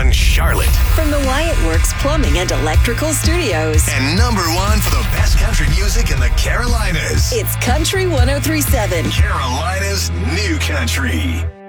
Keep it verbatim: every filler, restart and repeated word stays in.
one, Charlotte. From the Wyatt Works Plumbing and Electrical Studios. And number one for the best country music in the Carolinas. It's Country one oh three point seven. Carolina's new country.